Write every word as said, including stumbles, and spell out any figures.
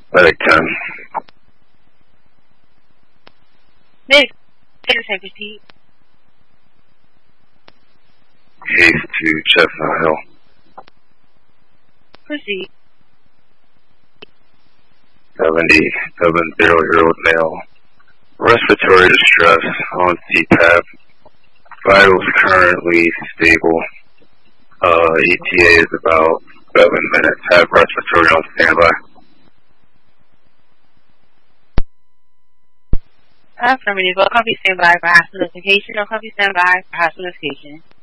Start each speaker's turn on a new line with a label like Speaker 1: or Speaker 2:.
Speaker 1: Medic ten.
Speaker 2: Medic, take repeat.
Speaker 1: Haste to Chestnut Hill.
Speaker 2: Proceed.
Speaker 1: seventy-seven-year-old male. Respiratory distress on C PAP. Vitals currently stable. Uh, E T A is about seven minutes. Have respiratory on standby.
Speaker 2: Affirmative. Will copy standby for hospital notification or copy standby for hospital notification?